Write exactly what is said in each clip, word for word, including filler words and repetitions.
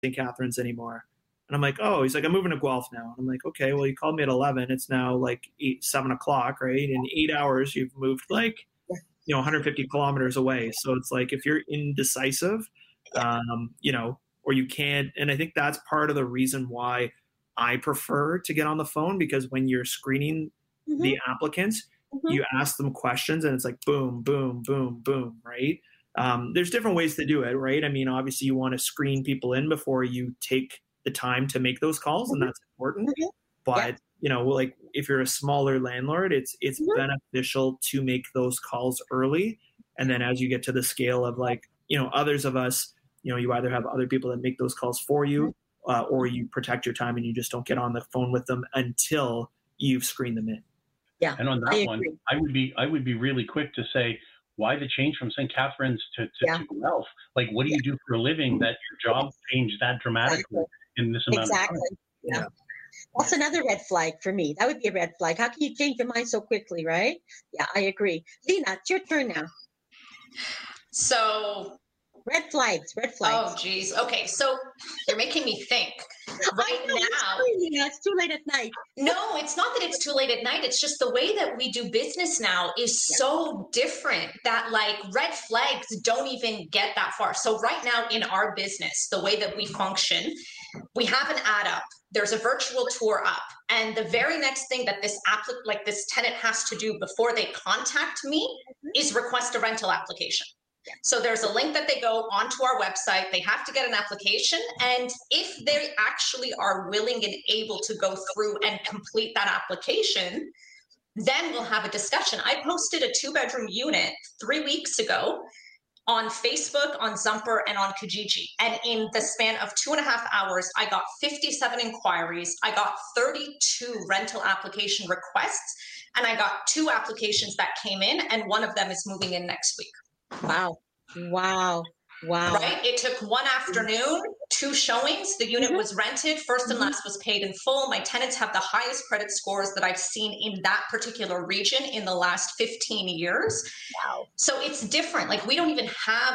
Saint Catharines anymore. And I'm like, oh, he's like, I'm moving to Guelph now. And I'm like, okay, well, you called me at eleven. It's now like eight, seven o'clock, right? In eight hours, you've moved like, you know, one hundred fifty kilometers away. So it's like, if you're indecisive, um, you know, or you can't, and I think that's part of the reason why I prefer to get on the phone, because when you're screening mm-hmm. the applicants, mm-hmm. you ask them questions and it's like, boom, boom, boom, boom, right? Um, there's different ways to do it, right? I mean, obviously you want to screen people in before you take the time to make those calls, mm-hmm. and that's important. Mm-hmm. But, yeah. you know, like if you're a smaller landlord, it's, it's mm-hmm. beneficial to make those calls early. And then as you get to the scale of like, you know, others of us, you know, you either have other people that make those calls for you, uh, or you protect your time and you just don't get on the phone with them until you've screened them in. Yeah. And on that I one, I would be, I would be really quick to say, why the change from Saint Catharines to, to, yeah. to Guelph? Like, what do you do for a living that your job changed that dramatically exactly. in this amount exactly. of time? Yeah. yeah. That's another red flag for me. That would be a red flag. How can you change your mind so quickly, right? Yeah, I agree. Lena, it's your turn now. So... Red flags, red flags. Oh, geez. Okay, so you're making me think. Right know, now, it's, it's too late at night. No, it's not that it's too late at night. It's just the way that we do business now is yeah. so different that like red flags don't even get that far. So right now in our business, the way that we function, we have an ad up. There's a virtual tour up, and the very next thing that this applicant, like this tenant, has to do before they contact me mm-hmm. is request a rental application. Yeah. So there's a link that they go onto our website. They have to get an application. And if they actually are willing and able to go through and complete that application, then we'll have a discussion. I posted a two bedroom unit three weeks ago on Facebook, on Zumper, and on Kijiji. And in the span of two and a half hours, I got fifty-seven inquiries. I got thirty-two rental application requests, and I got two applications that came in, and one of them is moving in next week. Wow. Wow. Wow. Right? It took one afternoon, two showings. The unit mm-hmm. was rented. First and mm-hmm. last was paid in full. My tenants have the highest credit scores that I've seen in that particular region in the last fifteen years. Wow. So it's different. Like we don't even have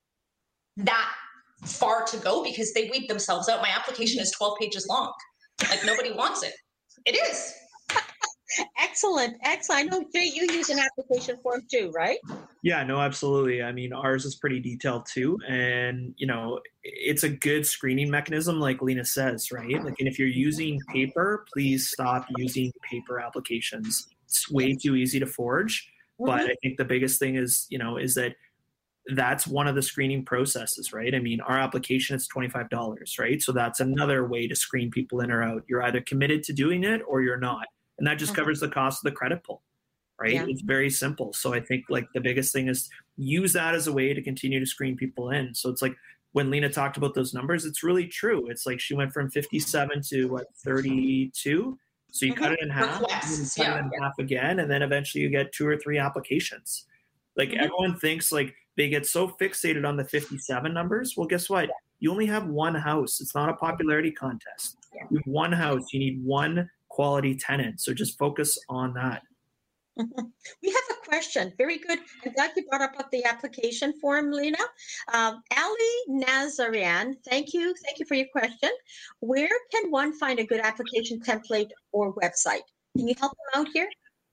that far to go because they weed themselves out. My application is twelve pages long. Like nobody wants it. It is. Excellent. Excellent. I know, Jay, you use an application form too, right? Yeah, no, absolutely. I mean, ours is pretty detailed too. And, you know, it's a good screening mechanism, like Lena says, right? Like, and if you're using paper, please stop using paper applications. It's way too easy to forge. Mm-hmm. But I think the biggest thing is, you know, is that that's one of the screening processes, right? I mean, our application is twenty-five dollars, right? So that's another way to screen people in or out. You're either committed to doing it or you're not. And that just covers the cost of the credit pull, right? Yeah. It's very simple. So I think like the biggest thing is use that as a way to continue to screen people in. So it's like when Lena talked about those numbers, it's really true. It's like she went from fifty-seven to what, thirty-two. So you mm-hmm. cut it in half, Requests, you cut yeah. it in half again, and then eventually you get two or three applications. Like mm-hmm. everyone thinks like they get so fixated on the fifty-seven numbers. Well, guess what? You only have one house. It's not a popularity contest. Yeah. You have one house. You need one quality tenant. So just focus on that. Mm-hmm. We have a question. Very good. I'm glad you brought up the application form, Lena. Um, Ali Nazarian, thank you. Thank you for your question. Where can one find a good application template or website? Can you help them out here?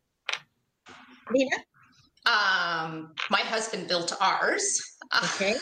Lena? Um, my husband built ours. Okay.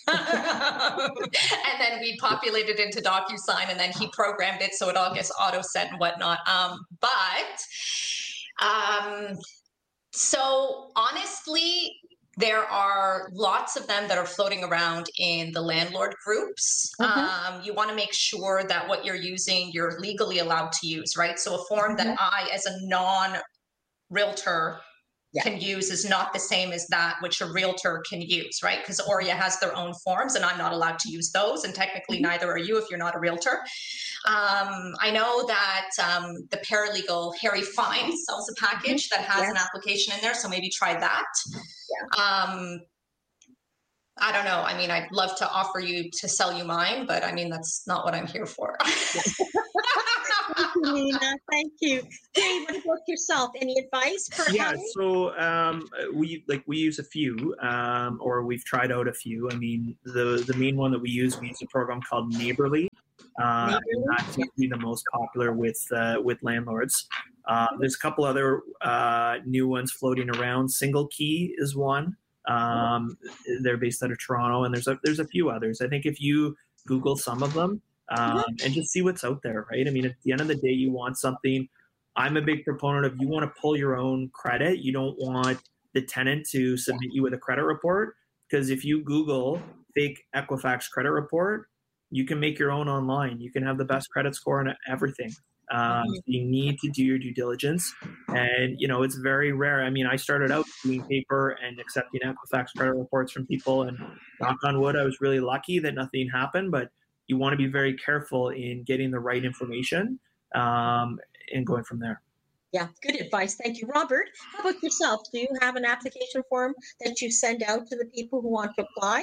And then we populated into DocuSign, and then he programmed it so it all gets auto sent and whatnot. Um, but um, so honestly, there are lots of them that are floating around in the landlord groups. Mm-hmm. Um, you want to make sure that what you're using, you're legally allowed to use, right? So a form mm-hmm. that I, as a non-realtor, Yeah. can use is not the same as that which a realtor can use, right? Because Oria has their own forms and I'm not allowed to use those. And technically mm-hmm. neither are you if you're not a realtor. Um, I know that um, the paralegal Harry Fine sells a package mm-hmm. that has yes. an application in there. So maybe try that. Yeah. Um, I don't know. I mean, I'd love to offer you to sell you mine, but I mean, that's not what I'm here for. Thank you, Lena. Thank you. Jay, what about yourself? Any advice for Yeah, Ellie? so um, we like we use a few, um, or we've tried out a few. I mean, the the main one that we use, we use a program called Neighborly, uh, and that seems to be the most popular with uh, with landlords. Uh, there's a couple other uh, new ones floating around. Single Key is one. Um, they're based out of Toronto, and there's a there's a few others. I think if you Google some of them um, and just see what's out there, right? I mean, at the end of the day, you want something. I'm a big proponent of you want to pull your own credit. You don't want the tenant to submit you with a credit report, because if you Google fake Equifax credit report, you can make your own online. You can have the best credit score and everything. Um, so you need to do your due diligence, and you know it's very rare. I mean, I started out doing paper and accepting Equifax credit reports from people, and knock on wood, I was really lucky that nothing happened. But you want to be very careful in getting the right information um, and going from there. Yeah, good advice. Thank you, Robert. How about yourself? Do you have an application form that you send out to the people who want to apply?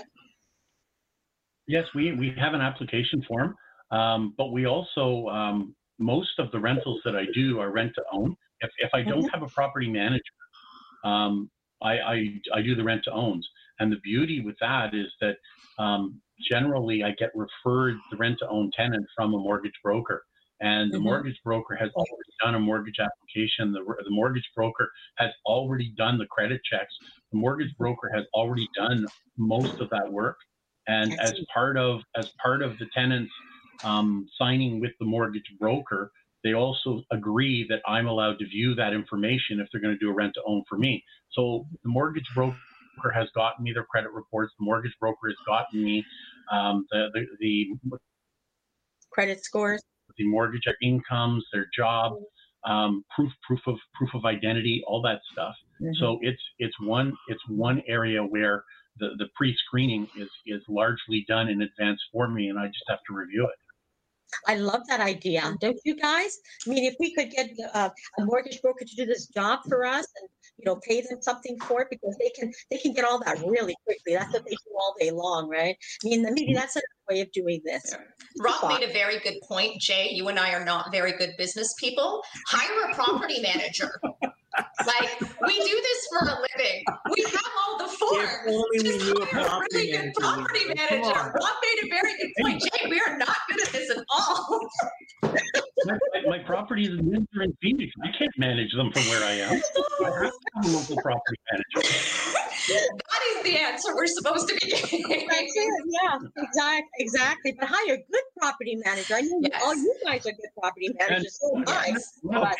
Yes, we we have an application form, um, but we also um, most of the rentals that I do are rent to own. If, if I don't have a property manager, um, I, I, I do the rent to owns. And the beauty with that is that um, generally I get referred the rent to own tenant from a mortgage broker. And the mm-hmm. mortgage broker has already done a mortgage application. The, the mortgage broker has already done the credit checks. The mortgage broker has already done most of that work. And as part of as part of the tenant's Um, signing with the mortgage broker, they also agree that I'm allowed to view that information if they're going to do a rent to own for me. So the mortgage broker has gotten me their credit reports. The mortgage broker has gotten me um, the, the the credit scores, the mortgage incomes, their job, um, proof proof of proof of identity, all that stuff. Mm-hmm. So it's it's one it's one area where the the pre-screening is is largely done in advance for me, and I just have to review it. I love that idea. Don't you guys? I mean, if we could get uh, a mortgage broker to do this job for us and, you know, pay them something for it, because they can they can get all that really quickly. That's what they do all day long, right? I mean, maybe that's a way of doing this. Yeah. Rob made a very good point, Jay. You and I are not very good business people. Hire a property manager. Like, we do this for a living. We have all the forms. Just hire a really good property manager. Rob made a very good point. Jay, we are not good at this at all. my, my property is in Windsor and Phoenix. I can't manage them from where I am. I have to have a local property manager. That is the answer we're supposed to be getting. That's it. Yeah, exactly, exactly. But hire a good property manager. I know yes. all you guys are good property managers. So nice. Well, but,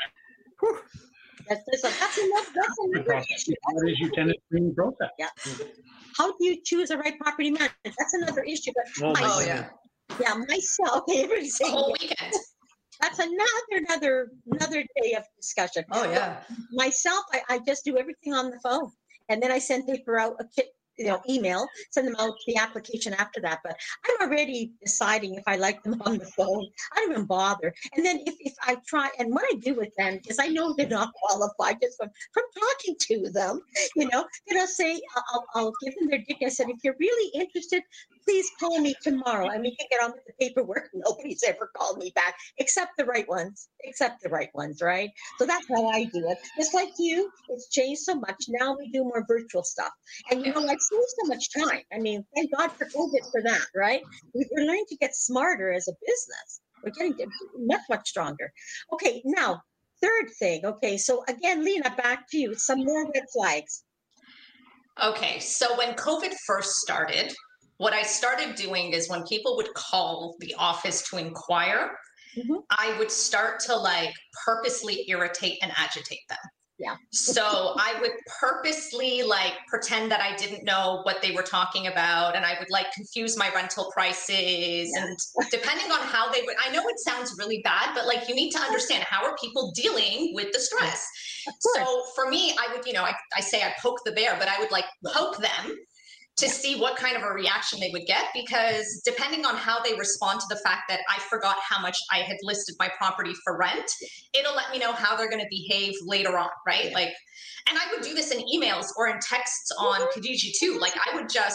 That's, that's, that's enough. That's another issue. What is your tenant screening process? Yeah. How do you choose the right property manager? That's another issue. But oh, myself, oh yeah. Yeah, myself. Okay, everybody's saying the whole weekend. That's another another another day of discussion. Oh yeah. But myself, I, I just do everything on the phone, and then I send paper out a kit. You know, email, send them out the application after that. But I'm already deciding if I like them on the phone. I don't even bother. And then if, if I try, and what I do with them, because I know they're not qualified just from, from talking to them, you know, then I'll say, I'll, I'll give them their dick. I said, if you're really interested, please call me tomorrow and we can get on with the paperwork. Nobody's ever called me back, except the right ones, except the right ones, right? So that's how I do it. Just like you, it's changed so much. Now we do more virtual stuff. And you know, like, saves so much time. I mean, thank God for COVID for that, right? We're learning to get smarter as a business. We're getting much, much stronger. Okay, now, third thing. Okay, so again, Lena, back to you. Some more red flags. Okay, so when COVID first started, what I started doing is when people would call the office to inquire, mm-hmm. I would start to like purposely irritate and agitate them. Yeah. So I would purposely like pretend that I didn't know what they were talking about, and I would like confuse my rental prices. Yeah. And depending on how they would, I know it sounds really bad, but like you need to understand, how are people dealing with the stress? So for me, I would, you know, I, I say I poke the bear, but I would like poke them to see what kind of a reaction they would get, because depending on how they respond to the fact that I forgot how much I had listed my property for rent, it'll let me know how they're going to behave later on, right? Like, and I would do this in emails or in texts on Kijiji too. Like I would just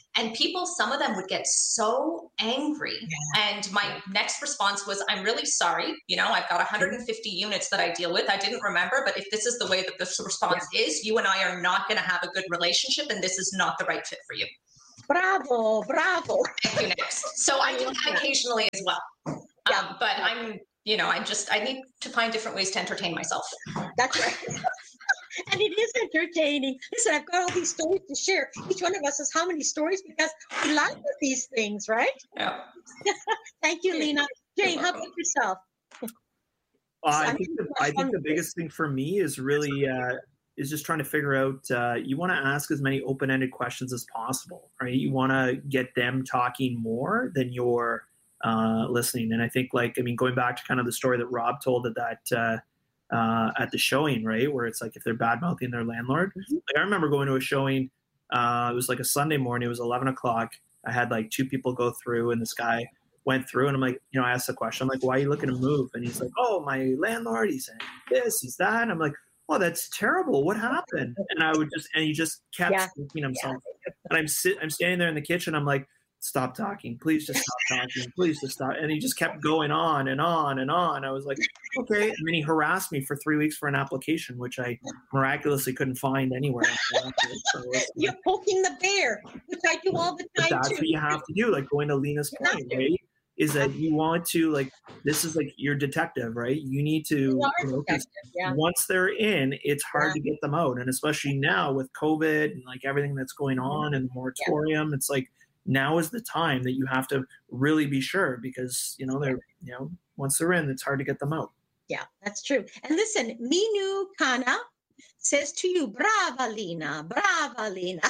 And people, some of them would get so angry. Yeah. And my next response was, I'm really sorry. You know, I've got one hundred fifty units that I deal with. I didn't remember, but if this is the way that this response yeah. is, you and I are not going to have a good relationship, and this is not the right fit for you. Bravo, bravo. Thank you, next. So I do that occasionally as well. Yeah. Um, but I'm, you know, I'm just, I need to find different ways to entertain myself. That's right. And it is entertaining. Listen, I've got all these stories to share. Each one of us has how many stories because we laugh at these things, right? Yeah. Thank you, Lena. Jane, how about yourself? Uh, I think the, I think the biggest thing for me is really uh, is just trying to figure out. Uh, you want to ask as many open-ended questions as possible, right? You want to get them talking more than you're uh, listening. And I think, like, I mean, going back to kind of the story that Rob told at that. Uh, Uh, at the showing, right, where it's like if they're bad mouthing their landlord. Mm-hmm. Like I remember going to a showing. Uh, it was like a Sunday morning. It was eleven o'clock. I had like two people go through, and this guy went through, and I'm like, you know, I asked the question. I'm like, why are you looking to move? And he's like, oh, my landlord. He's saying this, he's that. And I'm like, oh, that's terrible. What happened? And I would just, and he just kept yeah. thinking himself. Yeah. And I'm sit, I'm standing there in the kitchen. I'm like, stop talking. Please just stop talking. Please just stop. And he just kept going on and on and on. I was like, okay. And then he harassed me for three weeks for an application, which I miraculously couldn't find anywhere. So You're like, poking the bear, which I do all the time. That's too. what you have to do. Like going to Lena's point, right? Is that you want to, like, this is like your detective, right? You need to, you know, yeah. once they're in, it's hard yeah. to get them out. And especially now with COVID and like everything that's going on and the moratorium, yeah. it's like, now is the time that you have to really be sure because, you know, they're, you know, once they're in, it's hard to get them out. Yeah, that's true. And listen, Minu Kana says to you, brava, Lena, brava, Lena.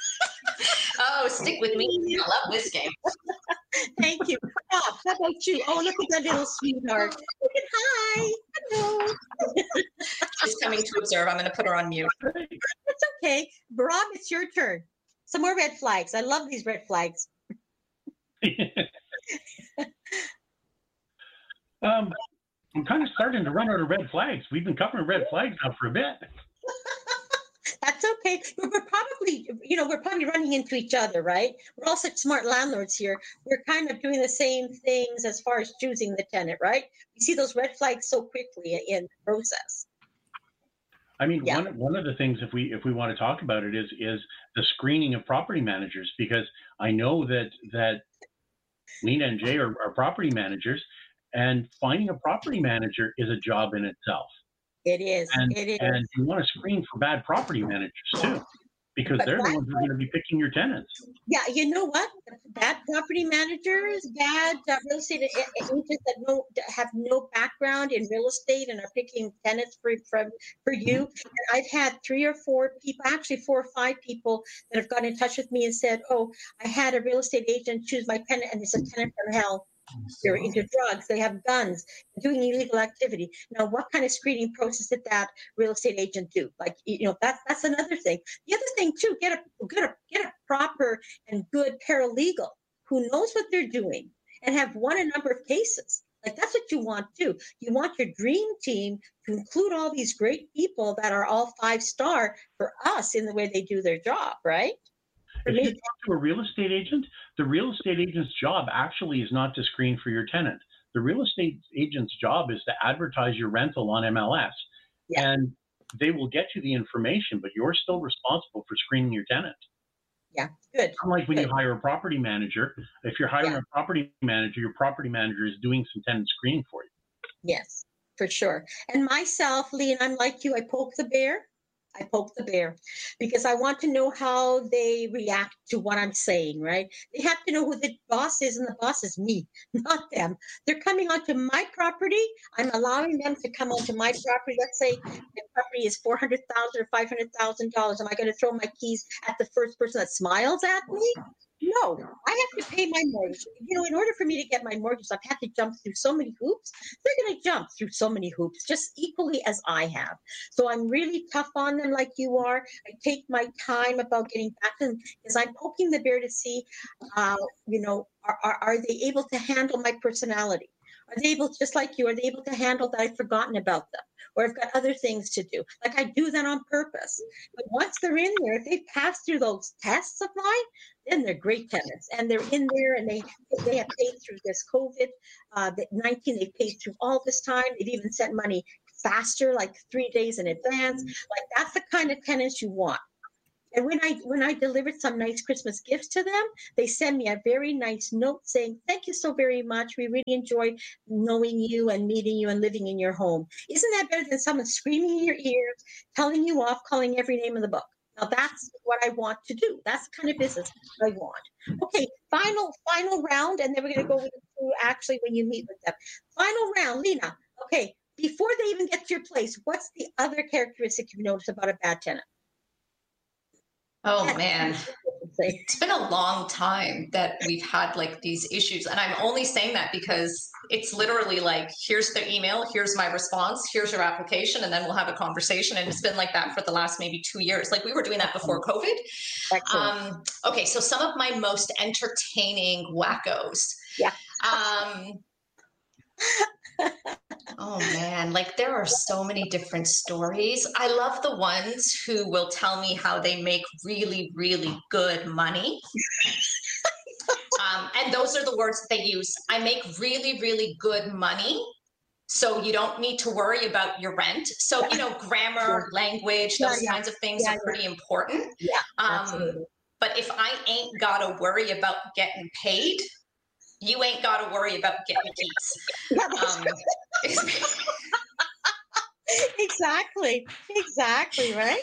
Oh, stick with me. I love this game. Thank you. Oh, how about you? Oh, look at that little sweetheart. Look at, hi. Hello. She's coming to observe. I'm going to put her on mute. It's okay. Rob, it's your turn. Some more red flags. I love these red flags. um, I'm kind of starting to run out of red flags. We've been covering red flags now for a bit. That's okay. We're, we're probably, you know, we're probably running into each other, right? We're all such smart landlords here. We're kind of doing the same things as far as choosing the tenant, right? We see those red flags so quickly in the process. I mean, yeah. one one of the things, if we if we want to talk about it, is is the screening of property managers, because I know that that Lena and Jay are, are property managers, and finding a property manager is a job in itself. It is. And, it is. And you want to screen for bad property managers too, because but they're the ones who are going to be picking your tenants. Yeah, you know what? Bad property managers, bad uh, real estate agents that no, have no background in real estate and are picking tenants for for, for you. And I've had three or four people, actually four or five people that have gotten in touch with me and said, oh, I had a real estate agent choose my tenant and it's a tenant from hell. They're into drugs, they have guns, doing illegal activity. Now, what kind of screening process did that real estate agent do? Like, you know, that's that's another thing. The other thing too, get a get a get a proper and good paralegal who knows what they're doing and have won a number of cases. Like, that's what you want too. You want your dream team to include all these great people that are all five star for us in the way they do their job, right? If you talk to a real estate agent, the real estate agent's job actually is not to screen for your tenant. The real estate agent's job is to advertise your rental on M L S. Yeah. And they will get you the information, but you're still responsible for screening your tenant. Yeah, good. Unlike when good. you hire a property manager, if you're hiring yeah. a property manager, your property manager is doing some tenant screening for you. Yes, for sure. And myself, Lee, and I'm like you, I poke the bear. I poke the bear because I want to know how they react to what I'm saying, right? They have to know who the boss is, and the boss is me, not them. They're coming onto my property. I'm allowing them to come onto my property. Let's say the property is four hundred thousand dollars or five hundred thousand dollars. Am I going to throw my keys at the first person that smiles at me? No, I have to pay my mortgage. You know, in order for me to get my mortgage, I've had to jump through so many hoops. They're going to jump through so many hoops, just equally as I have. So I'm really tough on them like you are. I take my time about getting back to them because I'm poking the bear to see, uh, you know, are, are, are they able to handle my personality? Are they able, just like you, are they able to handle that I've forgotten about them? Or I've got other things to do. Like I do that on purpose. But once they're in there, if they pass through those tests of mine, then they're great tenants. And they're in there and they they have paid through this COVID uh, nineteen, they've paid through all this time. They've even sent money faster, like three days in advance. Like that's the kind of tenants you want. And when I when I delivered some nice Christmas gifts to them, they send me a very nice note saying, "Thank you so very much. We really enjoyed knowing you and meeting you and living in your home." Isn't that better than someone screaming in your ears, telling you off, calling every name in the book? Now that's what I want to do. That's the kind of business I want. Okay, final final round, and then we're going to go through actually when you meet with them. Final round, Lena. Okay, before they even get to your place, what's the other characteristic you've noticed about a bad tenant? Oh man, it's been a long time that we've had like these issues. And I'm only saying that because it's literally like, here's the email, here's my response, here's your application, and then we'll have a conversation. And it's been like that for the last maybe two years. Like we were doing that before COVID. Um, okay, so some of my most entertaining wackos. Yeah. Um, oh man, like there are so many different stories. I love the ones who will tell me how they make really, really good money. Um, and those are the words that they use. I make really, really good money, so you don't need to worry about your rent. So, you know, grammar, yeah. language, those yeah, yeah. kinds of things yeah, are pretty yeah. important. Yeah, um, but if I ain't got to worry about getting paid, you ain't got to worry about getting keys. Um, exactly. Exactly. Right.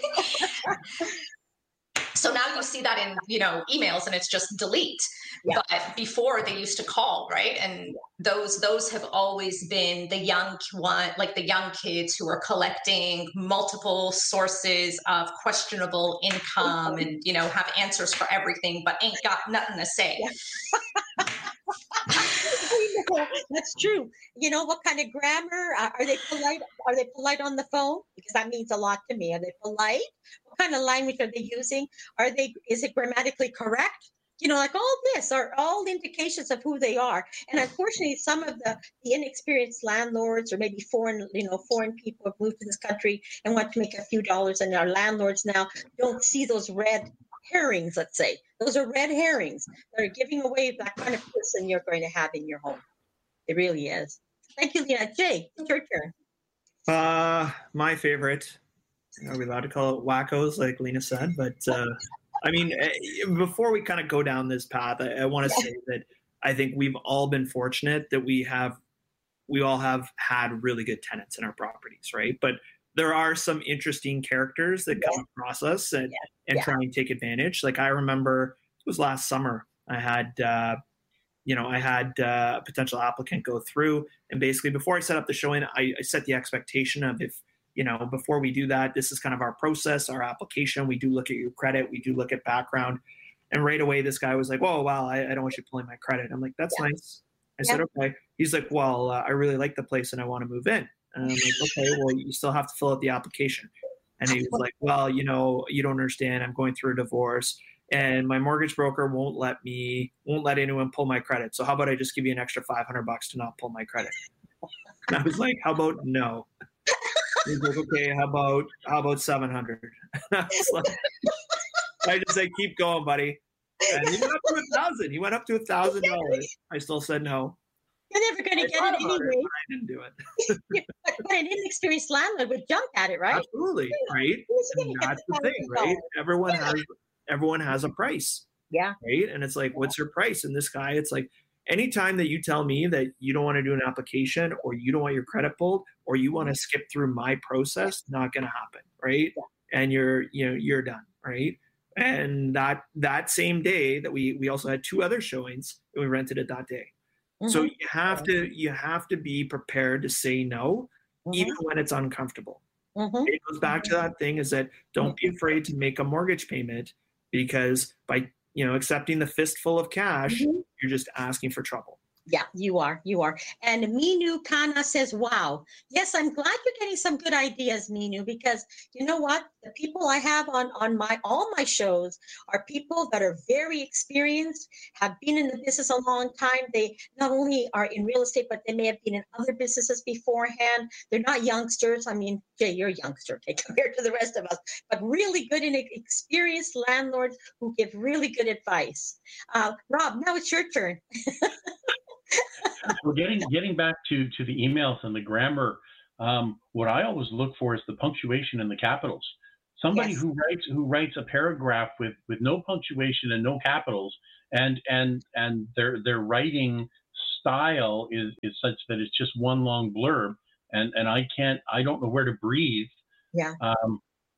So now you see that in, you know, emails and it's just delete. Yeah. But before they used to call, right? And those those have always been the young one, like the young kids who are collecting multiple sources of questionable income and, you know, have answers for everything, but ain't got nothing to say. Yeah. That's true. You know, what kind of grammar? Uh, are they polite? Are they polite on the phone? Because that means a lot to me. Are they polite? What kind of language are they using? Are they, is it grammatically correct? You know, like all this are all indications of who they are. And unfortunately, some of the, the inexperienced landlords or maybe foreign, you know, foreign people have moved to this country and want to make a few dollars, and our landlords now don't see those red herrings, let's say. Those are red herrings that are giving away that kind of person you're going to have in your home. It really is. Thank you, Lena. Jay, it's your turn. Uh, my favorite. Are we allowed to call it wackos, like Lena said? But uh, I mean, before we kind of go down this path, I, I want to yeah. say that I think we've all been fortunate that we have, we all have had really good tenants in our properties, right? But there are some interesting characters that come yeah. across us and, yeah. and yeah. try and take advantage. Like I remember it was last summer, I had, uh, you know, I had uh, a potential applicant go through, and basically before I set up the showing, I, I set the expectation of, if, you know, before we do that, this is kind of our process, our application. We do look at your credit. We do look at background. And right away, this guy was like, "Whoa, wow, I, I don't want you pulling my credit." I'm like, "That's yeah. nice." I yeah. said, "Okay." He's like, "Well, uh, I really like the place and I want to move in." And I'm like, "Okay, well, you still have to fill out the application." And he was like, "Well, you know, you don't understand. I'm going through a divorce, and my mortgage broker won't let me, won't let anyone pull my credit. So how about I just give you an extra five hundred bucks to not pull my credit?" And I was like, "How about no?" He's like, "Okay, how about, how about seven hundred?" I was like, I just said, "Keep going, buddy." And he went up to a thousand. He went up to a thousand dollars. I still said no. You're never going to get it anyway. It, I didn't do it. But an inexperienced landlord would jump at it, right? Absolutely, right? And that's the thing, right? Everyone yeah. has everyone has a price. Yeah. Right? And it's like, what's your price? And this guy, it's like, anytime that you tell me that you don't want to do an application, or you don't want your credit pulled, or you want to skip through my process, not going to happen, right? Yeah. And you're, you know, you're done, right? And that that same day that we we also had two other showings, and we rented it that day. Mm-hmm. So you have to you have to be prepared to say no, mm-hmm. even when it's uncomfortable. Mm-hmm. It goes back to that thing, is that don't be afraid to make a mortgage payment, because by, you know, accepting the fistful of cash, mm-hmm. you're just asking for trouble. Yeah, you are. You are. And Minu Kana says, wow. Yes, I'm glad you're getting some good ideas, Minu, because you know what? The people I have on, on my all my shows are people that are very experienced, have been in the business a long time. They not only are in real estate, but they may have been in other businesses beforehand. They're not youngsters. I mean, Jay, you're a youngster, okay, compared to the rest of us, but really good and experienced landlords who give really good advice. Uh, Rob, now it's your turn. Well, getting getting back to to the emails and the grammar, um, what I always look for is the punctuation and the capitals. Somebody Yes. who writes who writes a paragraph with with no punctuation and no capitals, and and and their their writing style is is such that it's just one long blurb, and and I can't I don't know where to breathe. Yeah. Um,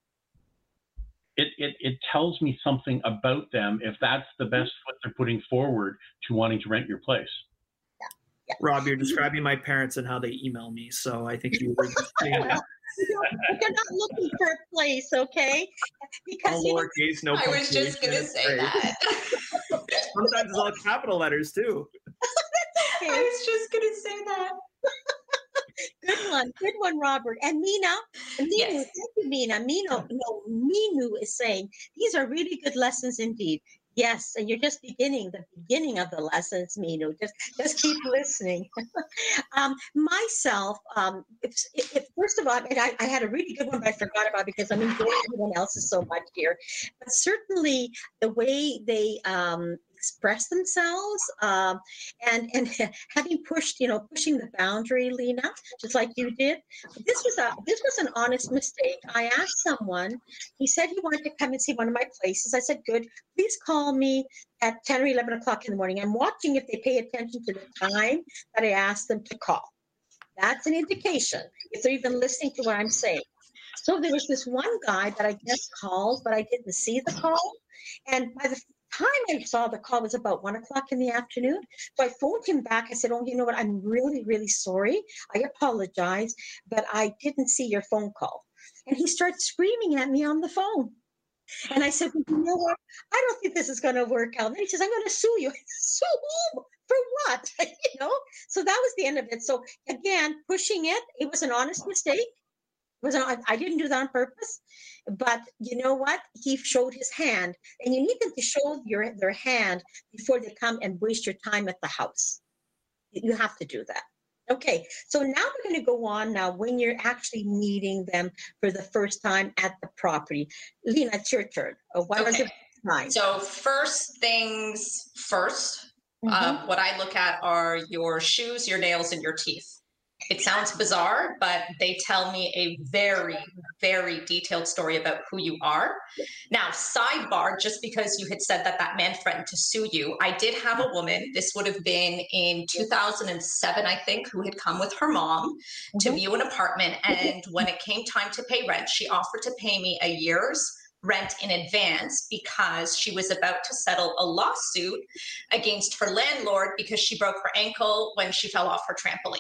it, it it tells me something about them if that's the best foot they're putting forward to wanting to rent your place. Yeah. Rob, you're describing my parents and how they email me, so I think you were just saying that. You're not looking for a place, okay? Because All you know, lowercase, no I was just punctuation. going to It's say great. that. Sometimes it's all capital letters too. I was just going to say that. good one, good one, Robert. And Mina, Minu, Yes. thank you, Mina. Mino, no, Minu is saying these are really good lessons indeed. Yes, and you're just beginning the beginning of the lessons, Minu. Just just keep listening. um, myself, um, if, if, if- first of all, and I, I had a really good one, but I forgot about it because I'm enjoying everyone else's so much here. But certainly the way they um, express themselves, um, and and having pushed, you know, pushing the boundary, Lena, just like you did. This was a this was an honest mistake. I asked someone. He said he wanted to come and see one of my places. I said, good. Please call me at ten or eleven o'clock in the morning. I'm watching if they pay attention to the time that I asked them to call. That's an indication if they're even listening to what I'm saying. So there was this one guy that I guess called, but I didn't see the call. And by the time I saw the call, it was about one o'clock in the afternoon. So I phoned him back. I said, oh, you know what? I'm really, really sorry. I apologize, but I didn't see your phone call. And he started screaming at me on the phone. And I said, well, you know what? I don't think this is going to work out. And he says, I'm going to sue you. Sue whom? For what? you know? So that was the end of it. So again, pushing it, it was an honest mistake. It was an, I didn't do that on purpose. But you know what? He showed his hand. And you need them to show your, their hand before they come and waste your time at the house. You have to do that. Okay, so now we're going to go on now when you're actually meeting them for the first time at the property. Lena, it's your turn. Uh, What was Okay. it? Nine. So first things first, Mhm. uh, what I look at are your shoes, your nails, and your teeth. It sounds bizarre, but they tell me a very, very detailed story about who you are. Now, sidebar, just because you had said that that man threatened to sue you, I did have a woman, this would have been in two thousand seven, I think, who had come with her mom to Mhm. view an apartment. And when it came time to pay rent, she offered to pay me a year's rent in advance because she was about to settle a lawsuit against her landlord because she broke her ankle when she fell off her trampoline.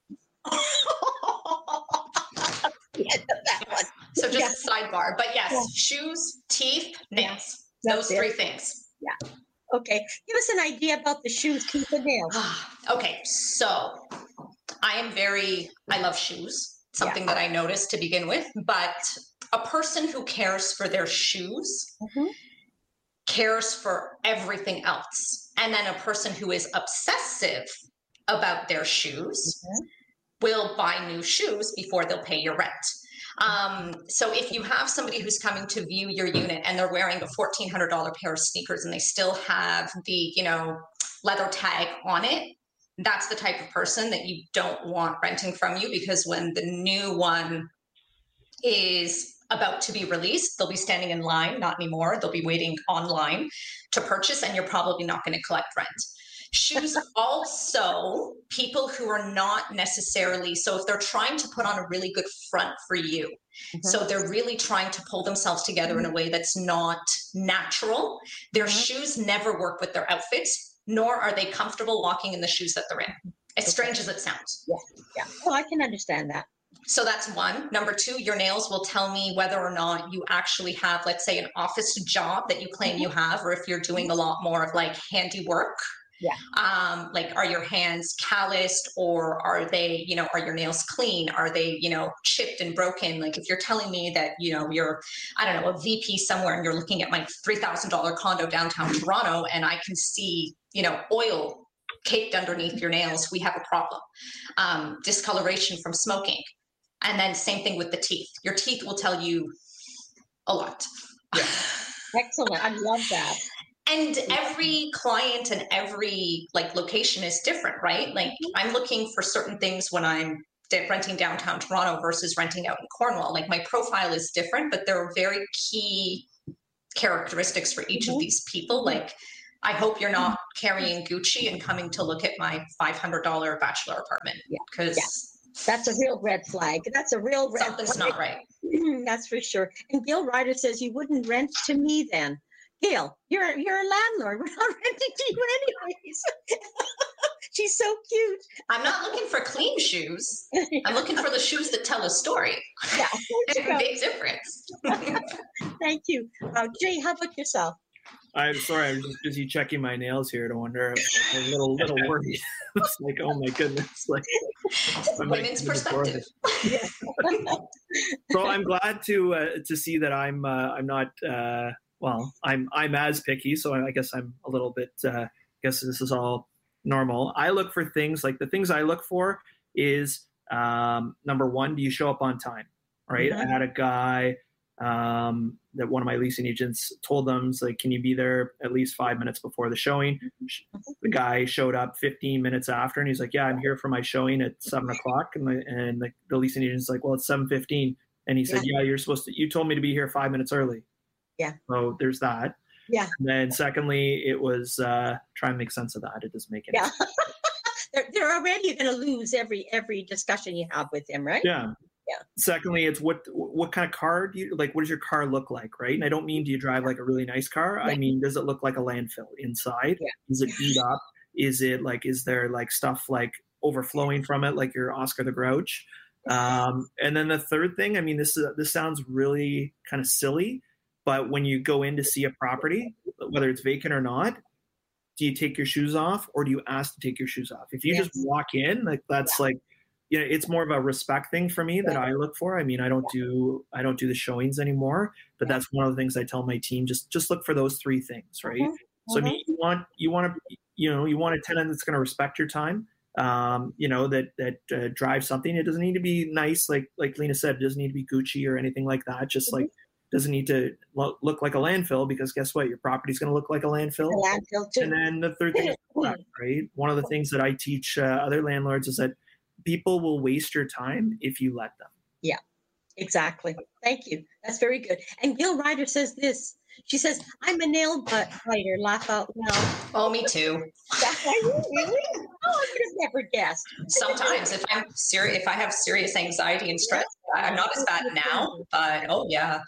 Yeah, that one. So just Yeah. sidebar, but yes, Yeah. shoes, teeth, nails, That's those it. three things. Okay, give us an idea about the shoes, teeth, and nails. Okay, so I am very, I love shoes, something that I noticed to begin with, but a person who cares for their shoes Mhm. cares for everything else. And then a person who is obsessive about their shoes Mhm. will buy new shoes before they'll pay your rent. Um, so if you have somebody who's coming to view your unit and they're wearing a fourteen hundred dollars pair of sneakers and they still have the, you know, leather tag on it, that's the type of person that you don't want renting from you, because when the new one is about to be released, they'll be standing in line, not anymore. They'll be waiting online to purchase, and you're probably not going to collect rent. Shoes also, people who are not necessarily, so if they're trying to put on a really good front for you, Mhm. so they're really trying to pull themselves together in a way that's not natural, their Mhm. shoes never work with their outfits, nor are they comfortable walking in the shoes that they're in. As strange as it sounds. Yeah, well, I can understand that. So that's one. Number two, your nails will tell me whether or not you actually have, let's say, an office job that you claim you have, or if you're doing a lot more of like handiwork. Yeah. Um, like, are your hands calloused, or are they, you know, are your nails clean? Are they, you know, chipped and broken? Like, if you're telling me that, you know, you're, I don't know, a V P somewhere and you're looking at my three thousand dollars condo downtown Toronto and I can see, you know, oil caked underneath your nails, we have a problem. Um, discoloration from smoking. And then same thing with the teeth. Your teeth will tell you a lot. Yeah. Excellent. I love that. And every client and every like location is different, right? Like I'm looking for certain things when I'm renting downtown Toronto versus renting out in Cornwall. Like my profile is different, but there are very key characteristics for each mm-hmm. of these people. Like I hope you're not carrying Gucci and coming to look at my five hundred dollars bachelor apartment, because yeah. yeah. that's a real red flag. That's a real red something's flag. not right. That's for sure. And Gail Ryder says you wouldn't rent to me then. Gail, you're you're a landlord. We're not renting to you anyways. She's so cute. I'm not looking for clean shoes. I'm looking for the shoes that tell a story. Yeah, there's a big difference. Thank you. Uh, Jay, how about yourself? I'm sorry, I'm just busy checking my nails here to wonder. I'm a little, little worried. It's like, oh my goodness, like women's perspective. Yeah. So I'm glad to uh, to see that I'm uh, I'm not uh, well. I'm I'm as picky, so I guess I'm a little bit. Uh, I guess this is all normal. I look for things like the things I look for is um, number one, do you show up on time? Right. Mm-hmm. I had a guy. Um, that one of my leasing agents told them, like, can you be there at least five minutes before the showing? The guy showed up fifteen minutes after, and he's like, yeah, I'm here for my showing at seven o'clock. And the, and the, the leasing agent's like, well, it's seven fifteen. And he said, yeah. yeah, you're supposed to, you told me to be here five minutes early. Yeah. So there's that. Yeah. And then secondly, it was uh, try and make sense of that. It doesn't make any yeah. sense. they're, they're already going to lose every, every discussion you have with him, right? Yeah. Yeah. Secondly, it's what what kind of car do you like? What does your car look like, right? And I don't mean do you drive like a really nice car. Yeah. I mean, does it look like a landfill inside? Yeah. Is it beat up? Is it like is there like stuff like overflowing from it, like your Oscar the Grouch? Um, and then the third thing, I mean, this is this sounds really kind of silly, but when you go in to see a property, whether it's vacant or not, do you take your shoes off or do you ask to take your shoes off? If you yes. just walk in, like that's yeah. like. Yeah, it's more of a respect thing for me that I look for. I mean, I don't do I don't do the showings anymore, but that's one of the things I tell my team. Just just look for those three things, right? Mm-hmm. So I mean, you want you want to you know you want a tenant that's going to respect your time. Um, you know that that uh, drives something. It doesn't need to be nice, like like Lena said. It doesn't need to be Gucci or anything like that. Just mm-hmm. like doesn't need to lo- look like a landfill, because guess what? Your property's going to look like a landfill. A landfill too. And then the third thing is respect, right? One of the things that I teach uh, other landlords is that people will waste your time if you let them. Yeah, exactly. Thank you. That's very good. And Gail Ryder says this. She says, I'm a nail butt writer. Laugh out loud. Oh, me too. Are you really? Oh, I would have never guessed. Sometimes if I'm serious, if I have serious anxiety and stress, I'm not as bad now, but oh yeah.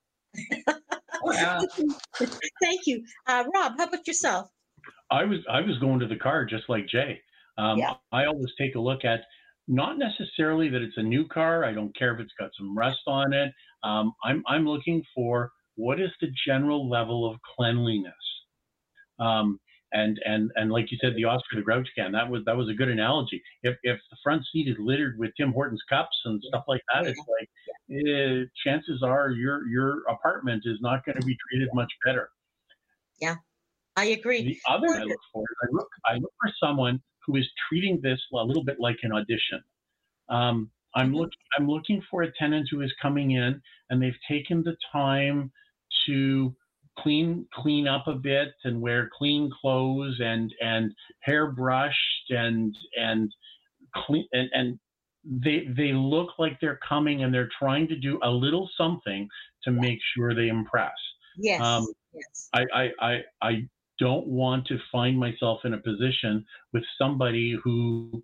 Oh, yeah. Thank you. Uh, Rob, how about yourself? I was, I was going to the car just like Jay. Um, yeah. I always take a look at not necessarily that it's a new car. I don't care if it's got some rust on it. Um, I'm I'm looking for what is the general level of cleanliness. Um, and and and like you said, the Oscar the Grouch can. That was that was a good analogy. If if the front seat is littered with Tim Hortons cups and stuff like that, it's like eh, chances are your your apartment is not going to be treated much better. Yeah, I agree. The other I look for is I look I look for someone who is treating this a little bit like an audition. Um, I'm mm-hmm. looking I'm looking for a tenant who is coming in and they've taken the time to clean clean up a bit and wear clean clothes and and hair brushed and and clean and, and they they look like they're coming and they're trying to do a little something to make sure they impress. Yes. Um, yes. I, I I I don't want to find myself in a position with somebody who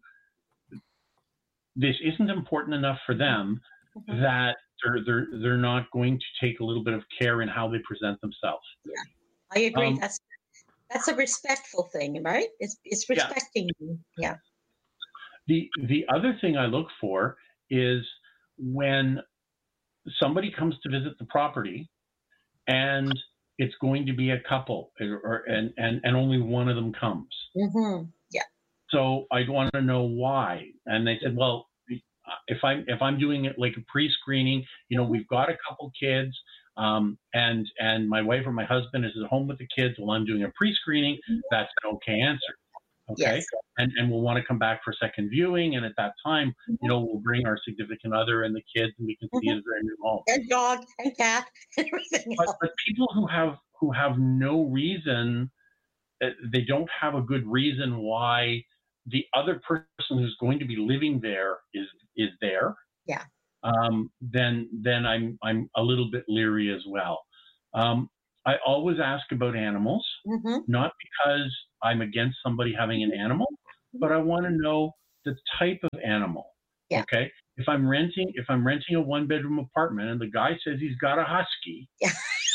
this isn't important enough for them mm-hmm. that they're they're they're not going to take a little bit of care in how they present themselves. Yeah, I agree. Um, that's that's a respectful thing, right? It's it's respecting yeah. you. Yeah. The the other thing I look for is when somebody comes to visit the property and it's going to be a couple, or and and and only one of them comes. Mm-hmm. Yeah. So I want to know why. And they said, well, if I'm if I'm doing it like a pre-screening, you know, we've got a couple kids, um, and and my wife or my husband is at home with the kids while I'm doing a pre-screening. That's an okay answer. Okay. Yes. And and we'll want to come back for second viewing. And at that time, you know, we'll bring our significant other and the kids, and we can see Mhm. it very new home. And dog and cat and everything But, else. but people who have who have no reason, uh, they don't have a good reason why the other person who's going to be living there is is there. Yeah. Um, then then I'm I'm a little bit leery as well. Um, I always ask about animals, Mm-hmm. not because I'm against somebody having an animal, but I want to know the type of animal. Yeah. Okay. If I'm renting, if I'm renting a one bedroom apartment and the guy says he's got a husky, Yeah.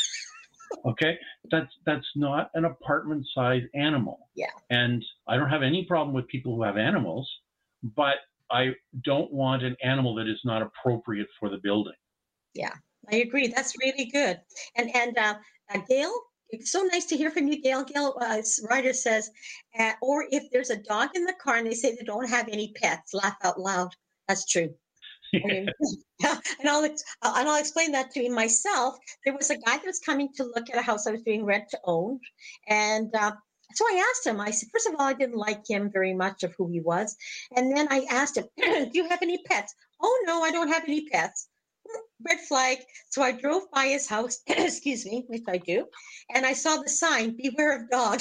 okay, that's that's not an apartment size animal. Yeah. And I don't have any problem with people who have animals, but I don't want an animal that is not appropriate for the building. Yeah, I agree. That's really good. And and uh, uh, Gail, it's so nice to hear from you, Gail. Gail uh, Ryder says, uh, or if there's a dog in the car and they say they don't have any pets, laugh out loud. That's true. I mean, yeah, and I'll ex- uh, and I'll explain that to you myself. There was a guy that was coming to look at a house I was doing rent to own, and uh, so I asked him. I said, first of all, I didn't like him very much of who he was, and then I asked him, "Do you have any pets?" "Oh no, I don't have any pets." Red flag. So I drove by his house, excuse me, which I do, and I saw the sign, "Beware of dog."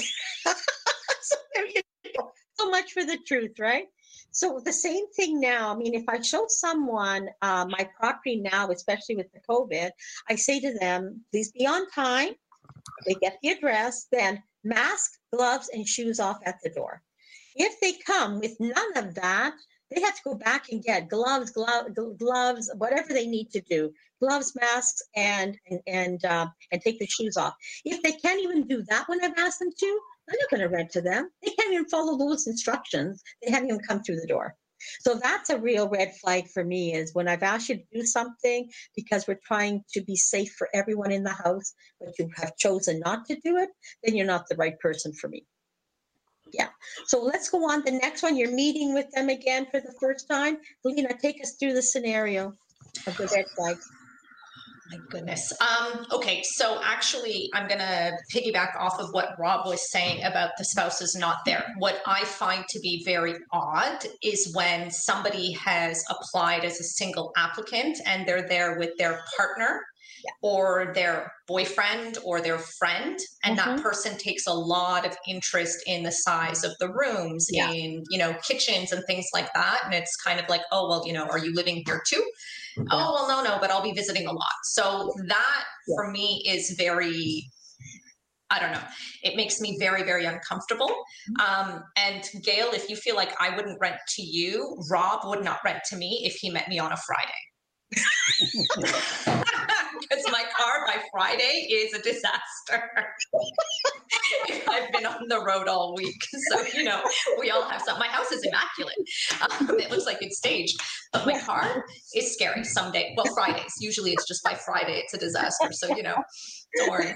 So there you go. So much for the truth, right? So the same thing now. I mean, if I show someone uh, my property now, especially with the COVID, I say to them, please be on time. They get the address, then mask, gloves, and shoes off at the door. If they come with none of that, they have to go back and get gloves, glo- gloves, whatever they need to do, gloves, masks, and and and, uh, and take the shoes off. If they can't even do that when I've asked them to, I'm not going to rent to them. They can't even follow those instructions. They haven't even come through the door. So that's a real red flag for me, is when I've asked you to do something because we're trying to be safe for everyone in the house, but you have chosen not to do it, then you're not the right person for me. Yeah. So let's go on. The next one, you're meeting with them again for the first time. Lena, take us through the scenario of the red flags. My goodness. Um, okay, so actually, I'm going to piggyback off of what Rob was saying about the spouse is not there. What I find to be very odd is when somebody has applied as a single applicant and they're there with their partner, yeah, or their boyfriend or their friend, and mm-hmm. that person takes a lot of interest in the size of the rooms, yeah, in, you know, kitchens and things like that. And it's kind of like, oh, well, you know, are you living here too? Yeah. Oh, well, no, no, but I'll be visiting a lot. So that yeah. for me is very, I don't know, it makes me very, very uncomfortable. Um, and Gail, if you feel like I wouldn't rent to you, Rob would not rent to me if he met me on a Friday. Because my car by Friday is a disaster. I've been on the road all week. So, you know, we all have some. My house is immaculate. Um, it looks like it's staged. But my car is scary someday. Well, Fridays. Usually it's just by Friday it's a disaster. So, you know, don't worry.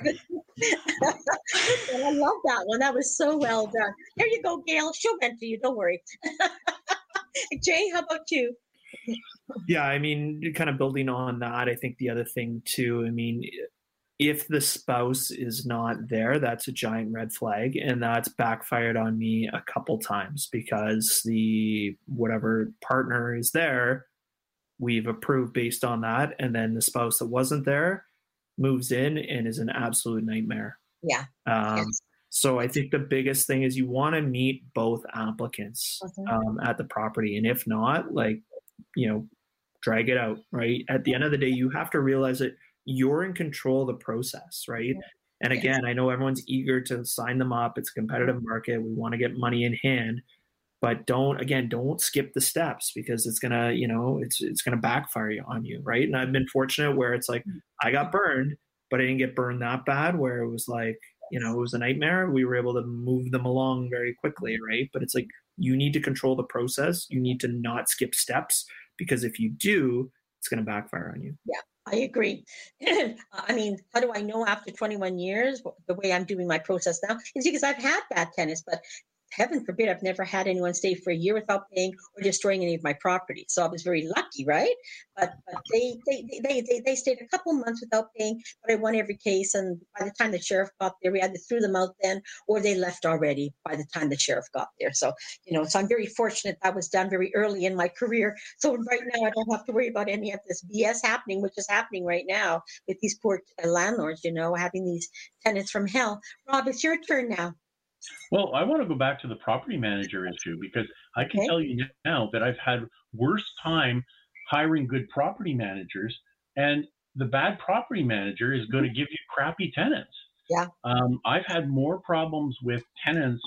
I love that one. That was so well done. There you go, Gail. She'll rent to you. Don't worry. Jay, how about you? Yeah, I mean, kind of building on that, I think the other thing too, I mean, if the spouse is not there, that's a giant red flag, and that's backfired on me a couple times because the whatever partner is there, we've approved based on that, and then the spouse that wasn't there moves in and is an absolute nightmare. Yeah. Um, yes. So I think the biggest thing is you want to meet both applicants mm-hmm. um, at the property, and if not, like, you know, drag it out, right? At the end of the day, you have to realize that you're in control of the process, right? Yeah. And again, I know everyone's eager to sign them up. It's a competitive market. We want to get money in hand, but don't, again, don't skip the steps because it's going to, you know, it's, it's going to backfire on you, right? And I've been fortunate where it's like, I got burned, but I didn't get burned that bad where it was like, you know, it was a nightmare. We were able to move them along very quickly, right? But it's like, you need to control the process. You need to not skip steps because if you do, it's going to backfire on you. Yeah, I agree. I mean, how do I know after twenty-one years the way I'm doing my process now is because I've had bad tenants, but heaven forbid, I've never had anyone stay for a year without paying or destroying any of my property. So I was very lucky, right? But, but they, they, they, they, they stayed a couple months without paying, but I won every case. And by the time the sheriff got there, we either threw them out then or they left already by the time the sheriff got there. So, you know, so I'm very fortunate that was done very early in my career. So right now I don't have to worry about any of this B S happening, which is happening right now with these poor landlords, you know, having these tenants from hell. Rob, it's your turn now. Well, I want to go back to the property manager issue because I can Okay. tell you now that I've had worse time hiring good property managers, and the bad property manager is going to give you crappy tenants. Yeah. Um, I've had more problems with tenants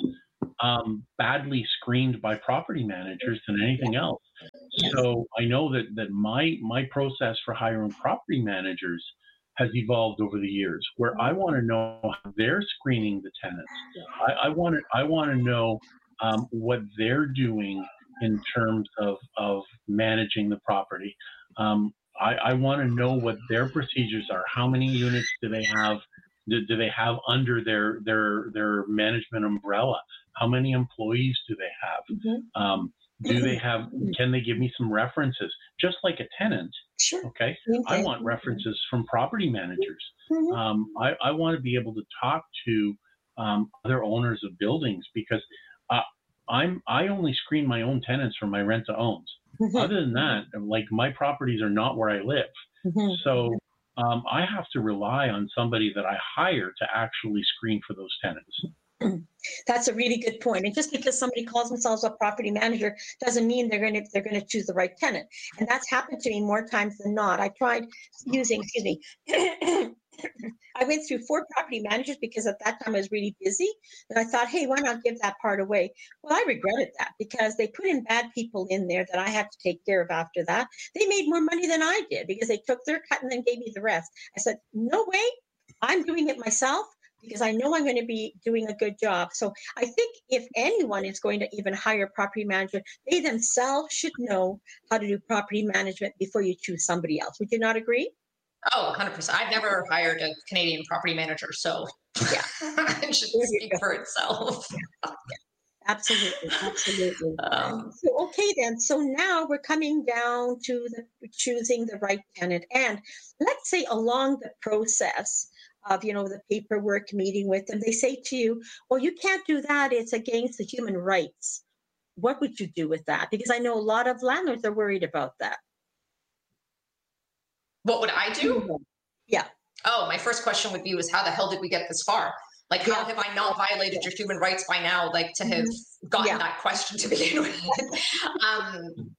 um, badly screened by property managers than anything else. Yes. So I know that that my my process for hiring property managers has evolved over the years, where I want to know how they're screening the tenants. I, I want to I want to know um, what they're doing in terms of of managing the property. Um, I, I want to know what their procedures are. How many units do they have? Do, do they have under their their their management umbrella? How many employees do they have? Mm-hmm. Um, do they have? Can they give me some references? Just like a tenant. Sure. Okay. Okay. I want references from property managers. Mhm. Um, I, I want to be able to talk to um, other owners of buildings because uh, I'm I only screen my own tenants from my rent to owns. Mhm. Other than that, like my properties are not where I live. Mhm. So um, I have to rely on somebody that I hire to actually screen for those tenants. That's a really good point. And just because somebody calls themselves a property manager doesn't mean they're going to they're going to choose the right tenant. And that's happened to me more times than not. I tried using, excuse me, I went through four property managers because at that time I was really busy. And I thought, hey, why not give that part away? Well, I regretted that because they put in bad people in there that I had to take care of after that. They made more money than I did because they took their cut and then gave me the rest. I said, no way, I'm doing it myself, because I know I'm going to be doing a good job. So I think if anyone is going to even hire a property manager, they themselves should know how to do property management before you choose somebody else. Would you not agree? Oh, one hundred percent. I've never hired a Canadian property manager, so Yeah. it should speak for itself. Absolutely, absolutely. Um, So, okay then, so now we're coming down to the choosing the right tenant. And let's say along the process of, you know, the paperwork, meeting with them, they say to you, well, you can't do that, it's against the human rights. What would you do with that? Because I know a lot of landlords are worried about that. what would I do? Yeah. Oh, my first question would be was how the hell did we get this far? Like, how Yeah. have I not violated your human rights by now? Like, to have gotten Yeah. that question to begin with. um,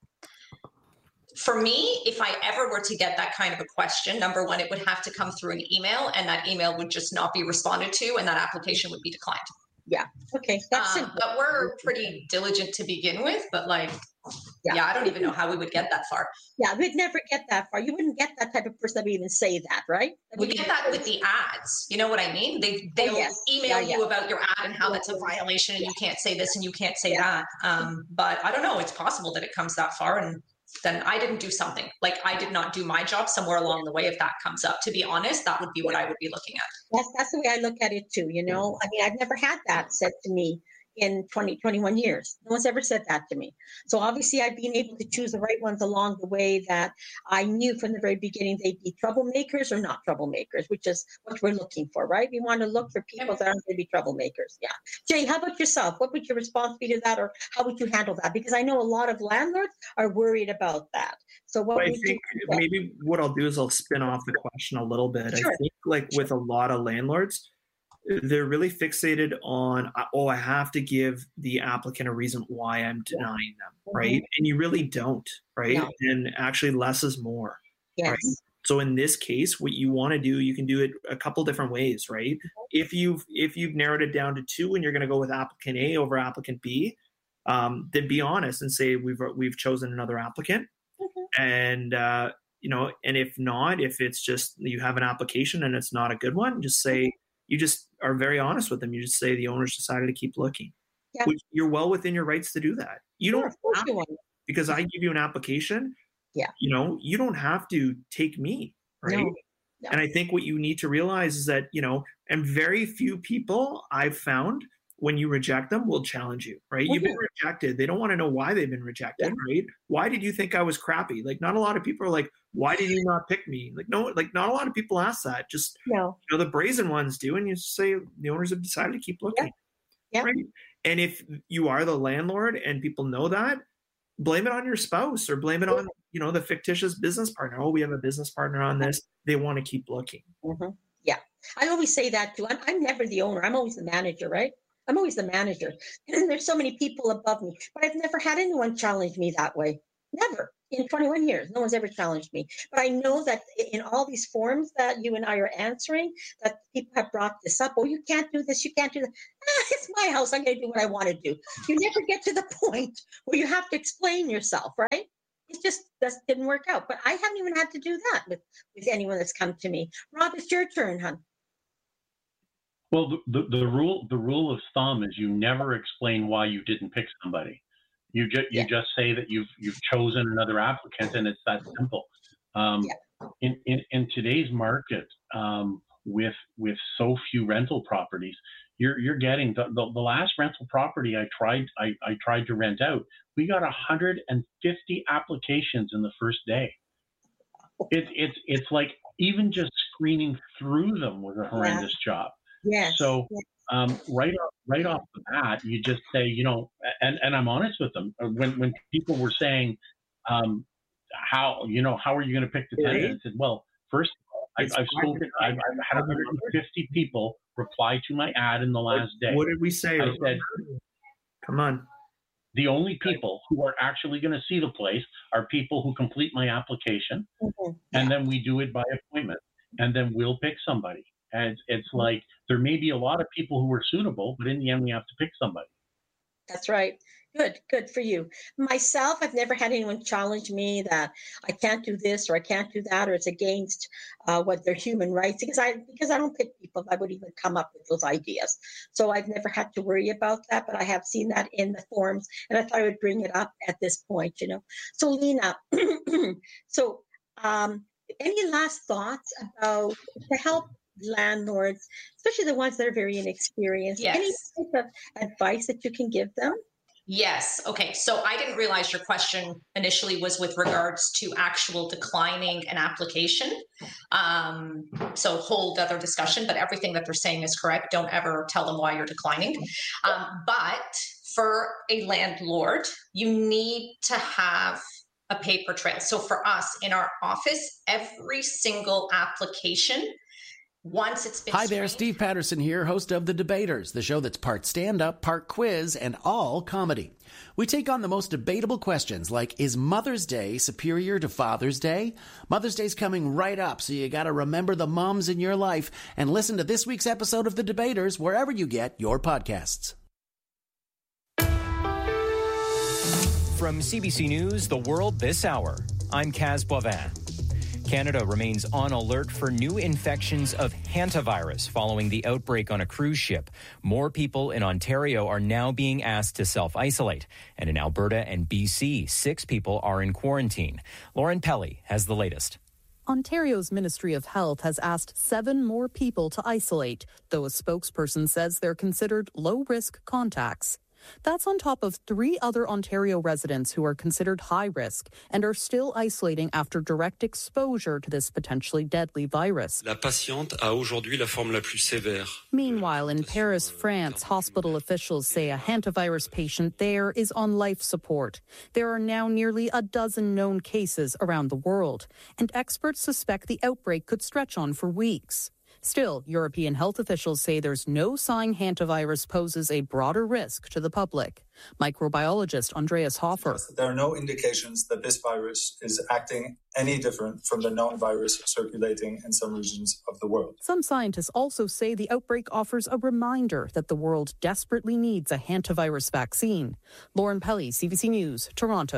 for me, if I ever were to get that kind of a question, number one, it would have to come through an email, and that email would just not be responded to, and that application would be declined. Yeah. Okay. That's Um, simple. but we're pretty diligent to begin with. But like, Yeah. yeah. I don't even know how we would get that far. Yeah, we'd never get that far. You wouldn't get that type of person that would even say that, right? That We would get be- that with the ads. You know what I mean? They they'll yes. email Yeah, you about your ad and how that's a violation and you can't say this and you can't say that. Um, but I don't know. It's possible that it comes that far, and then I didn't do something. Like, I did not do my job somewhere along the way. If that comes up, to be honest, that would be what I would be looking at. That's that's the way I look at it too. You know, I mean, I've never had that said to me in twenty, twenty-one years. No one's ever said that to me. So obviously I've been able to choose the right ones along the way that I knew from the very beginning they'd be troublemakers or not troublemakers, which is what we're looking for, right? We want to look for people that aren't going to be troublemakers. Yeah. Jay, how about yourself? What would your response be to that, or how would you handle that? Because I know a lot of landlords are worried about that. So what Well, I would think you do? maybe what I'll do is I'll spin off the question a little bit. Sure. I think like with a lot of landlords, they're really fixated on, oh, I have to give the applicant a reason why I'm denying them, right? Mhm. And you really don't, right? No. And actually less is more. Yes. Right. So in this case, what you want to do, you can do it a couple different ways, right? If you've if you've narrowed it down to two and you're going to go with applicant A over applicant B, um, then be honest and say we've we've chosen another applicant. Mhm. And uh, you know, and if not, if it's just you have an application and it's not a good one, just say you just are very honest with them. You just say the owners decided to keep looking. Yeah. Which you're well within your rights to do that. You Sure, don't of course have you to, want. because I give you an application. Yeah. You know, you don't have to take me, right? No. No. And I think what you need to realize is that, you know, and very few people I've found when you reject them will challenge you, right? Mm-hmm. You've been rejected. They don't want to know why they've been rejected, yeah. right? Why did you think I was crappy? Like, not a lot of people are like, why did you not pick me? Like, no, like not a lot of people ask that. Just, no. you know, the brazen ones do. And you say the owners have decided to keep looking. Yeah. Yeah. Right? And if you are the landlord and people know that, blame it on your spouse or blame it on, you know, the fictitious business partner. Oh, we have a business partner on this. They want to keep looking. Mm-hmm. Yeah. I always say that too. I'm, I'm never the owner. I'm always the manager, right? I'm always the manager. And there's so many people above me, but I've never had anyone challenge me that way. Never. In twenty-one years, no one's ever challenged me. But I know that in all these forums that you and I are answering, that people have brought this up. Oh, you can't do this. You can't do that. Ah, it's my house. I'm going to do what I want to do. You never get to the point where you have to explain yourself, right? It just just didn't work out. But I haven't even had to do that with, with anyone that's come to me. Rob, it's your turn, hon. Well, the, the, the rule the rule of thumb is you never explain why you didn't pick somebody. You just you yeah. just say that you've you've chosen another applicant, and it's that simple. Um, yeah. in, in in today's market, um, with with so few rental properties, you're you're getting the, the, the last rental property I tried I, I tried to rent out. We got one hundred fifty applications in the first day. It's it's it's like even just screening through them was a horrendous yeah. job. Yes. So. Yeah. Um, right off, right off the bat, you just say, you know, and, and I'm honest with them. When when people were saying, um, how, you know, how are you going to pick the tenant? I said, well, first, I, I've spoken, I've, I've had one hundred fifty people reply to my ad in the last day. What did we say? I said, come on. The only people who are actually going to see the place are people who complete my application, mm-hmm. and then we do it by appointment, and then we'll pick somebody. And it's, it's like there may be a lot of people who are suitable, but in the end, we have to pick somebody. That's right. Good, good for you. Myself, I've never had anyone challenge me that I can't do this or I can't do that, or it's against uh, what their human rights, because I because I don't pick people that would even come up with those ideas. So I've never had to worry about that, but I have seen that in the forums, and I thought I would bring it up at this point, you know. So Lena, so um, any last thoughts about to help landlords, especially the ones that are very inexperienced? Yes. Any type of advice that you can give them? Yes. Okay. So I didn't realize your question initially was with regards to actual declining an application. Um, so whole other discussion, but everything that they're saying is correct. Don't ever tell them why you're declining. Um, but for a landlord, you need to have a paper trail. So for us in our office, every single application, once it's been Hi there, Steve Patterson here, host of The Debaters, the show that's part stand-up, part quiz, and all comedy. We take on the most debatable questions like, is Mother's Day superior to Father's Day? Mother's Day's coming right up, so you gotta remember the moms in your life and listen to this week's episode of The Debaters wherever you get your podcasts. From C B C News, The World This Hour, I'm Kaz Boivin. Canada remains on alert for new infections of hantavirus following the outbreak on a cruise ship. More people in Ontario are now being asked to self-isolate. And in Alberta and B C, six people are in quarantine. Lauren Pelly has the latest. Ontario's Ministry of Health has asked seven more people to isolate, though a spokesperson says they're considered low-risk contacts. That's on top of three other Ontario residents who are considered high risk and are still isolating after direct exposure to this potentially deadly virus. La patiente a aujourd'hui la forme la plus sévère. Meanwhile, in Paris, France, hospital officials say a hantavirus patient there is on life support. There are now nearly a dozen known cases around the world, and experts suspect the outbreak could stretch on for weeks. Still, European health officials say there's no sign hantavirus poses a broader risk to the public. Microbiologist Andreas Hofer. There are no indications that this virus is acting any different from the known virus circulating in some regions of the world. Some scientists also say the outbreak offers a reminder that the world desperately needs a hantavirus vaccine. Lauren Pelly, C B C News, Toronto.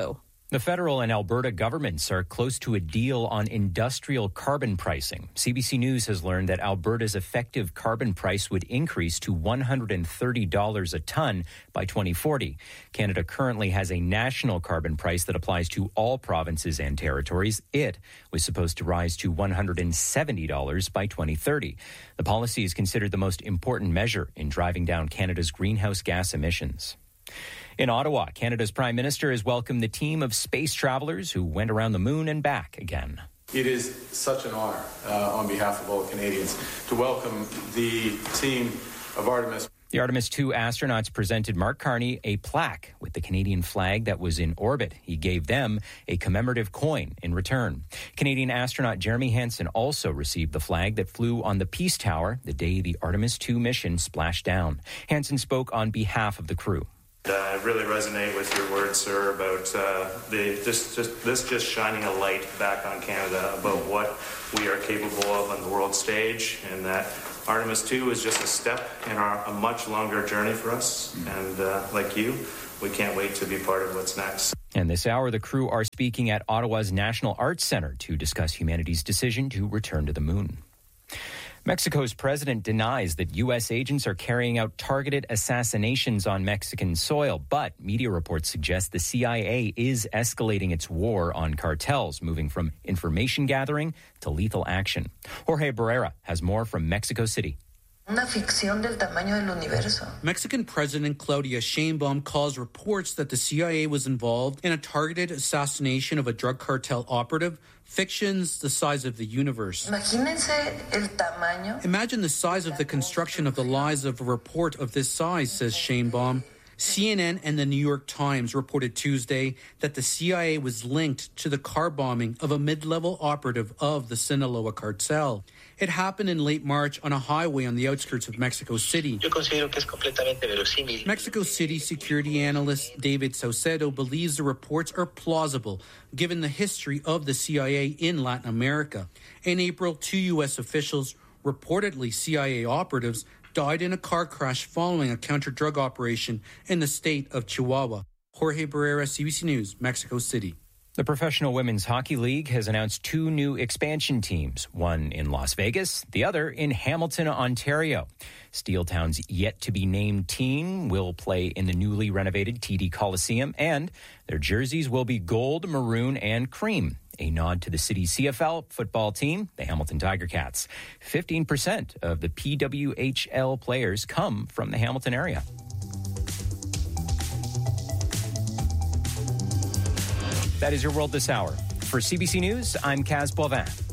The federal and Alberta governments are close to a deal on industrial carbon pricing. C B C News has learned that Alberta's effective carbon price would increase to one hundred thirty dollars a ton by twenty forty. Canada currently has a national carbon price that applies to all provinces and territories. It was supposed to rise to one hundred seventy dollars by twenty thirty. The policy is considered the most important measure in driving down Canada's greenhouse gas emissions. In Ottawa, Canada's Prime Minister has welcomed the team of space travelers who went around the moon and back again. It is such an honor uh, on behalf of all Canadians to welcome the team of Artemis. The Artemis two astronauts presented Mark Carney a plaque with the Canadian flag that was in orbit. He gave them a commemorative coin in return. Canadian astronaut Jeremy Hansen also received the flag that flew on the Peace Tower the day the Artemis two mission splashed down. Hansen spoke on behalf of the crew. I uh, really resonate with your words, sir, about uh, the just, just this just shining a light back on Canada about what we are capable of on the world stage, and that Artemis two is just a step in our, a much longer journey for us. And uh, like you, we can't wait to be part of what's next. And this hour, the crew are speaking at Ottawa's National Arts Centre to discuss humanity's decision to return to the moon. Mexico's president denies that U S agents are carrying out targeted assassinations on Mexican soil, but media reports suggest the C I A is escalating its war on cartels, moving from information gathering to lethal action. Jorge Barrera has more from Mexico City. Una ficción del tamaño del universo. Mexican President Claudia Sheinbaum calls reports that the C I A was involved in a targeted assassination of a drug cartel operative fictions the size of the universe. Imagínense el tamaño. Imagine the size of the construction of the lies of a report of this size, says Sheinbaum. C N N and the New York Times reported Tuesday that the C I A was linked to the car bombing of a mid-level operative of the Sinaloa cartel. It happened in late March on a highway on the outskirts of Mexico City. Yo considero que es completamente verosímil. Mexico City security analyst David Saucedo believes the reports are plausible given the history of the C I A in Latin America. In April, two U S officials, reportedly C I A operatives, died in a car crash following a counter-drug operation in the state of Chihuahua. Jorge Barrera, C B C News, Mexico City. The Professional Women's Hockey League has announced two new expansion teams, one in Las Vegas, the other in Hamilton, Ontario. Steeltown's yet-to-be-named team will play in the newly renovated T D Coliseum, and their jerseys will be gold, maroon, and cream, a nod to the city's C F L football team, the Hamilton Tiger Cats. fifteen percent of the P W H L players come from the Hamilton area. That is your world this hour. For C B C News, I'm Kaz Boivin.